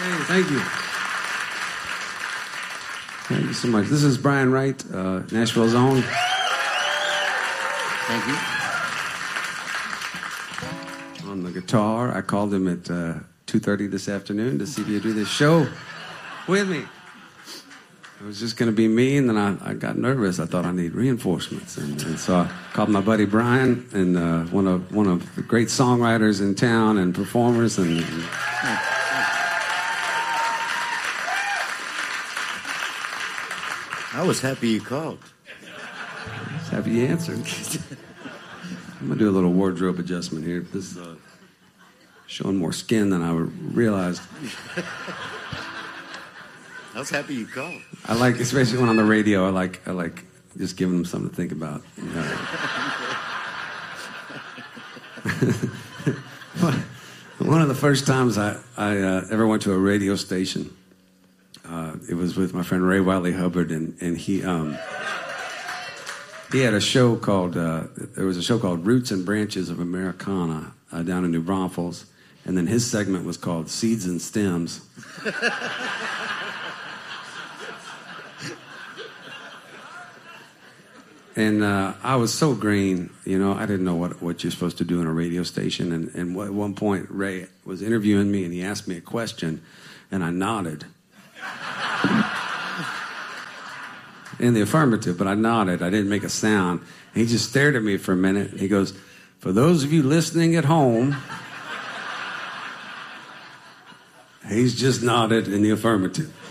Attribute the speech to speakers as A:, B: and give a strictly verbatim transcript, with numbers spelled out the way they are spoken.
A: Hey, thank you. Thank you so much. This is Brian Wright, uh, Nashville's own.
B: Thank you.
A: On the guitar. I called him at uh, two thirty this afternoon to see if he'd do this show with me. It was just going to be me, and then I, I got nervous. I thought I need reinforcements, and, and so I called my buddy Brian, and uh, one of one of the great songwriters in town and performers, and, and
B: I was happy you called.
A: I was happy you answered. I'm gonna do a little wardrobe adjustment here. This is uh, showing more skin than I realized.
B: I was happy you called.
A: I like, especially when on the radio, I like I like just giving them something to think about. You know? One of the first times I, I uh, ever went to a radio station, uh, it was with my friend Ray Wiley Hubbard, and, and he um, he had a show called, uh, there was a show called Roots and Branches of Americana uh, down in New Braunfels, and then his segment was called Seeds and Stems. And uh, I was so green, you know, I didn't know what, what you're supposed to do in a radio station. And, and at one point, Ray was interviewing me, and he asked me a question, and I nodded. In the affirmative, but I nodded. I didn't make a sound. And he just stared at me for a minute. He goes, for those of you listening at home, he's just nodded in the affirmative.